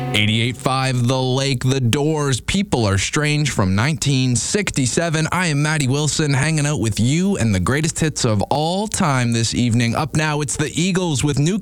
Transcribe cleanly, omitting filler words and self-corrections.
88.5 The Lake, The Doors, People Are Strange from 1967. I am Maddie Wilson, hanging out with you and the greatest hits of all time this evening. Up now, it's the Eagles with New